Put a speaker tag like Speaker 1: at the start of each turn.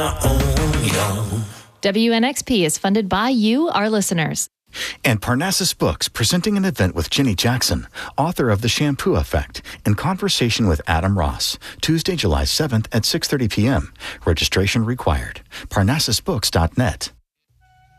Speaker 1: WNXP is funded by you, our listeners.
Speaker 2: And Parnassus Books, presenting an event with Jenny Jackson, author of The Shampoo Effect, in conversation with Adam Ross, Tuesday, July 7th at 6:30 p.m. Registration required. Parnassusbooks.net.